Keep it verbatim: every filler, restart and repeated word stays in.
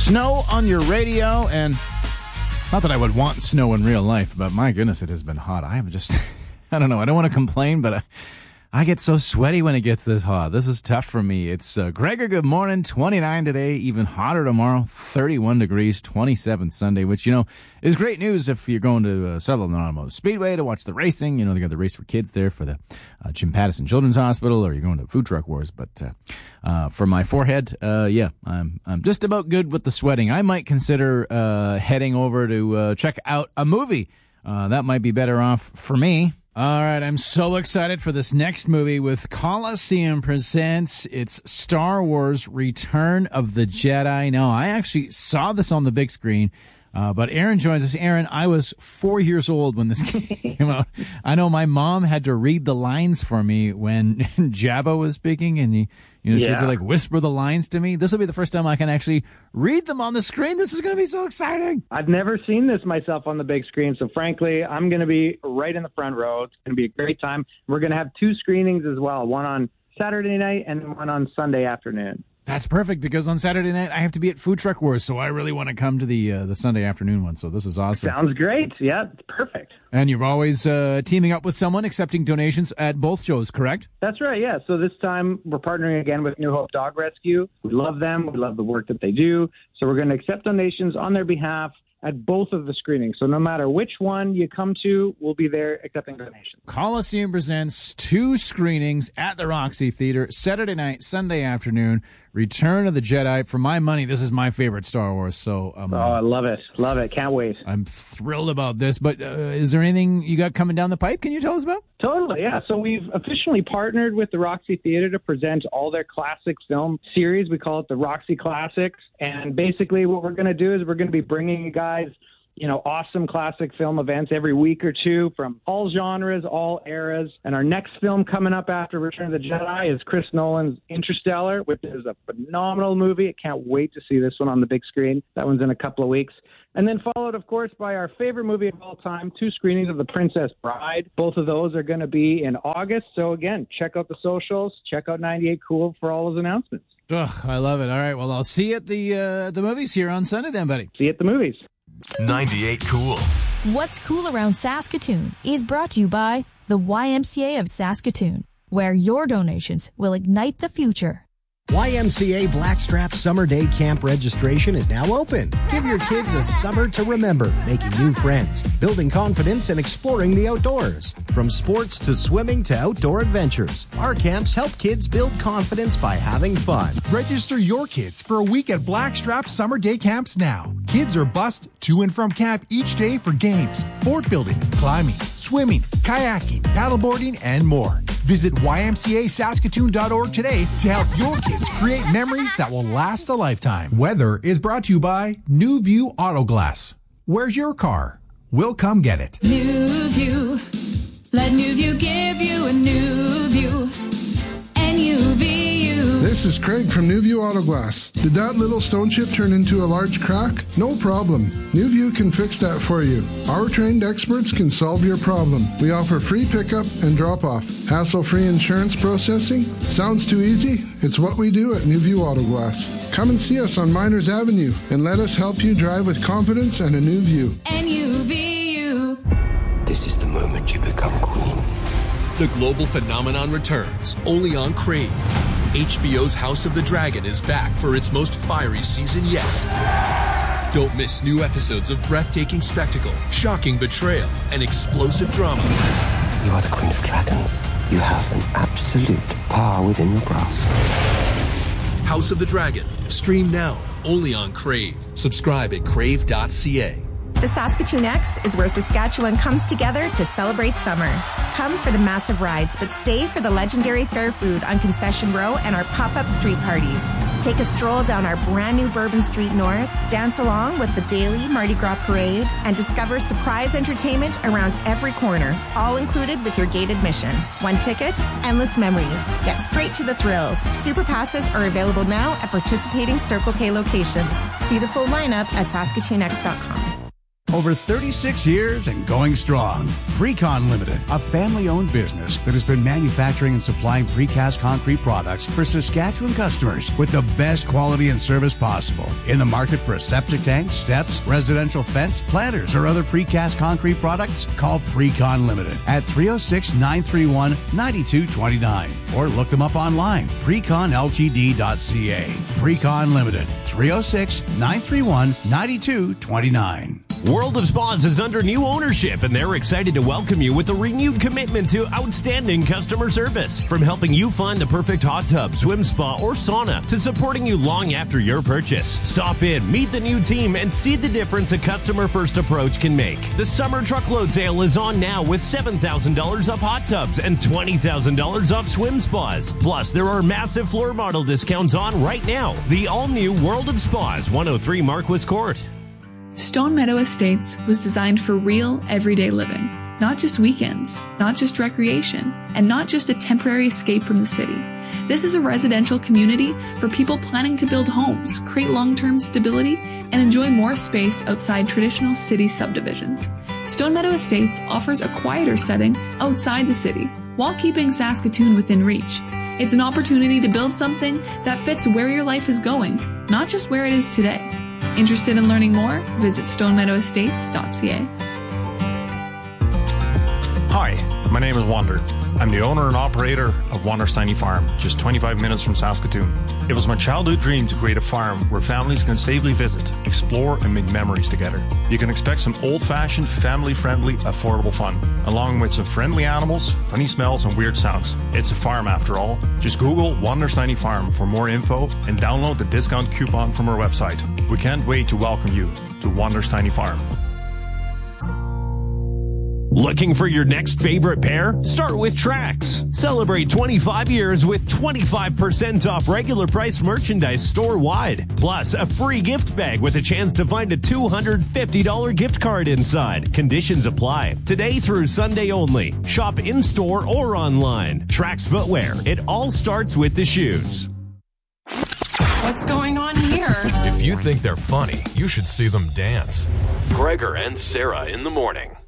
Snow on your radio, and not that I would want snow in real life, but my goodness, it has been hot. I am just, I don't know, I don't want to complain, but I, I get so sweaty when it gets this hot. This is tough for me. It's uh, Gregor, good morning, twenty-nine today, even hotter tomorrow, thirty-one degrees, twenty-seven Sunday, which, you know, is great news if you're going to uh, Sutherland Automotive Speedway to watch the racing. You know, they got the Race for Kids there for the uh, Jim Pattison Children's Hospital, or you're going to Food Truck Wars. But uh, uh, for my forehead, uh, yeah, I'm I'm just about good with the sweating. I might consider uh, heading over to uh, check out a movie. Uh, that might be better off for me. All right, I'm so excited for this next movie with Coliseum Presents. It's Star Wars Return of the Jedi. No, I actually saw this on the big screen, uh, but Aaron joins us. Aaron, I was four years old when this came out. I know my mom had to read the lines for me when Jabba was speaking, and he, you know, she had to like whisper the lines to me. This will be the first time I can actually read them on the screen. This is going to be so exciting. I've never seen this myself on the big screen, so frankly, I'm going to be right in the front row. It's going to be a great time. We're going to have two screenings as well, one on Saturday night and one on Sunday afternoon. That's perfect, because on Saturday night I have to be at Food Truck Wars, so I really want to come to the uh, the Sunday afternoon one. So this is awesome. Sounds great. Yeah, it's perfect. And you're always uh, teaming up with someone, accepting donations at both shows, correct? That's right, yeah. So this time we're partnering again with New Hope Dog Rescue. We love them. We love the work that they do. So we're going to accept donations on their behalf at both of the screenings. So no matter which one you come to, we'll be there accepting donations. Coliseum presents two screenings at the Roxy Theater, Saturday night, Sunday afternoon. Return of the Jedi. For my money, this is my favorite Star Wars. So, um, oh, I love it. Love it. Can't wait. I'm thrilled about this. But uh, is there anything you got coming down the pipe? Can you tell us about? Totally, yeah. So we've officially partnered with the Roxy Theater to present all their classic film series. We call it the Roxy Classics. And basically what we're going to do is we're going to be bringing you guys, you know, awesome classic film events every week or two from all genres, all eras. And our next film coming up after Return of the Jedi is Chris Nolan's Interstellar, which is a phenomenal movie. I can't wait to see this one on the big screen. That one's in a couple of weeks. And then followed, of course, by our favorite movie of all time, two screenings of The Princess Bride. Both of those are going to be in August. So, again, check out the socials. Check out ninety-eight Cool for all those announcements. Ugh, I love it. All right, well, I'll see you at the, uh, the movies here on Sunday then, buddy. See you at the movies. ninety-eight Cool. What's Cool Around Saskatoon is brought to you by the Y M C A of Saskatoon, where your donations will ignite the future. Y M C A Blackstrap Summer Day Camp registration is now open. Give your kids a summer to remember, making new friends, building confidence, and exploring the outdoors. From sports to swimming to outdoor adventures, our camps help kids build confidence by having fun. Register your kids for a week at Blackstrap Summer Day Camps now. Kids are bused to and from camp each day for games, fort building, climbing, swimming, kayaking, paddleboarding, and more. Visit Y M C A Saskatoon dot org today to help your kids create memories that will last a lifetime. Weather is brought to you by New View Auto Glass. Where's your car? We'll come get it. New View. Let New View give you a new view. N U V U. This is Craig from New View Auto Glass. Did that little stone chip turn into a large crack? No problem. New View can fix that for you. Our trained experts can solve your problem. We offer free pickup and drop-off. Hassle-free insurance processing? Sounds too easy? It's what we do at New View Auto Glass. Come and see us on Miners Avenue and let us help you drive with confidence and a new view. N U V U. This is the moment you become queen. The global phenomenon returns, only on Crave. H B O's House of the Dragon is back for its most fiery season yet. Don't miss new episodes of breathtaking spectacle, shocking betrayal, and explosive drama. You are the Queen of Dragons. You have an absolute power within your grasp. House of the Dragon. Stream now, only on Crave. Subscribe at crave dot c a. The Saskatoon X is where Saskatchewan comes together to celebrate summer. Come for the massive rides, but stay for the legendary fair food on Concession Row and our pop-up street parties. Take a stroll down our brand new Bourbon Street North, dance along with the daily Mardi Gras parade, and discover surprise entertainment around every corner, all included with your gate admission. One ticket, endless memories. Get straight to the thrills. Super passes are available now at participating Circle K locations. See the full lineup at saskatoon x dot com. Over thirty-six years and going strong. Precon Limited, a family-owned business that has been manufacturing and supplying precast concrete products for Saskatchewan customers with the best quality and service possible. In the market for a septic tank, steps, residential fence, planters, or other precast concrete products? Call Precon Limited at three oh six, nine three one, nine two two nine or look them up online, precon l t d dot c a. Precon Limited, three oh six, nine three one, nine two two nine. World of Spas is under new ownership, and they're excited to welcome you with a renewed commitment to outstanding customer service. From helping you find the perfect hot tub, swim spa, or sauna, to supporting you long after your purchase. Stop in, meet the new team, and see the difference a customer-first approach can make. The summer truckload sale is on now with seven thousand dollars off hot tubs and twenty thousand dollars off swim spas. Plus, there are massive floor model discounts on right now. The all-new World of Spas, one oh three Marquis Court. Stone Meadow Estates was designed for real, everyday living, not just weekends, not just recreation, and not just a temporary escape from the city. This is a residential community for people planning to build homes, create long-term stability, and enjoy more space outside traditional city subdivisions. Stone Meadow Estates offers a quieter setting outside the city, while keeping Saskatoon within reach. It's an opportunity to build something that fits where your life is going, not just where it is today. Interested in learning more? Visit stone meadow estates dot c a. Hi, my name is Wander. I'm the owner and operator of Wander's Tiny Farm, just twenty-five minutes from Saskatoon. It was my childhood dream to create a farm where families can safely visit, explore, and make memories together. You can expect some old-fashioned, family-friendly, affordable fun, along with some friendly animals, funny smells, and weird sounds. It's a farm after all. Just Google Wander's Tiny Farm for more info and download the discount coupon from our website. We can't wait to welcome you to Wander's Tiny Farm. Looking for your next favorite pair? Start with Trax. Celebrate twenty-five years with twenty-five percent off regular price merchandise store-wide. Plus, a free gift bag with a chance to find a two hundred fifty dollars gift card inside. Conditions apply. Today through Sunday only. Shop in-store or online. Trax Footwear. It all starts with the shoes. What's going on here? If you think they're funny, you should see them dance. Gregor and Sarah in the morning.